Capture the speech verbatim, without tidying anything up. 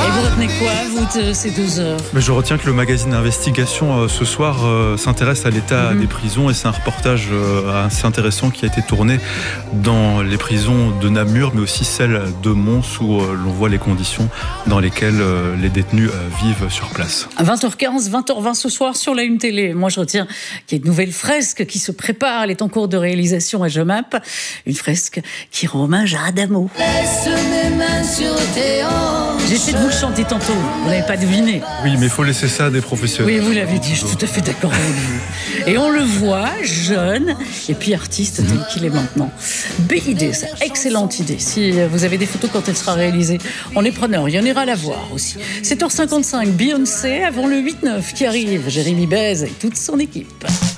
Et vous retenez quoi, vous, de ces deux heures? Mais je retiens que le magazine Investigation euh, ce soir euh, s'intéresse à l'état mmh. des prisons, et c'est un reportage euh, assez intéressant qui a été tourné dans les prisons de Namur, mais aussi celle de Mons, où euh, l'on voit les conditions dans lesquelles euh, les détenus euh, vivent sur place. À vingt heures quinze, vingt heures vingt ce soir sur la Une Télé. Moi, je retiens qu'il y a une nouvelle fresque qui se prépare. Elle est en cours de réalisation à Jemappes. Une fresque qui rend hommage à Adamo. Laisse mes mains sur tes hanches. J'essaie de vous le chanter tantôt. Vous n'avez pas deviné. Oui, mais il faut laisser ça à des professionnels. Oui, vous l'avez dit. Je suis tout à fait d'accord avec vous. Et on le voit, jeune, et puis artiste tel qu'il est maintenant. Belle idée, ça. Excellente idée. Si vous avez des photos quand elle sera réalisée, on est preneur. Il y en ira la voir aussi. sept heures cinquante-cinq, Beyoncé avant le huit neuf qui arrive. Jérémy Bez et toute son équipe.